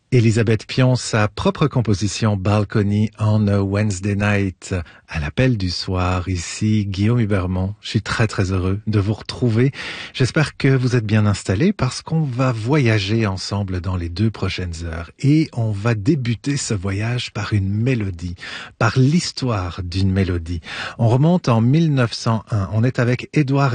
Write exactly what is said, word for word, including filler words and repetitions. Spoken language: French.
Elisabeth Pion, sa propre composition Balcony on a Wednesday Night, à l'appel du soir. Ici, Guillaume Hubermont. Je suis très très heureux de vous retrouver. J'espère que vous êtes bien installés parce qu'on va voyager ensemble dans les deux prochaines heures. Et on va débuter ce voyage par une mélodie, par l'histoire d'une mélodie. On remonte en mille neuf cent un. On est avec Édouard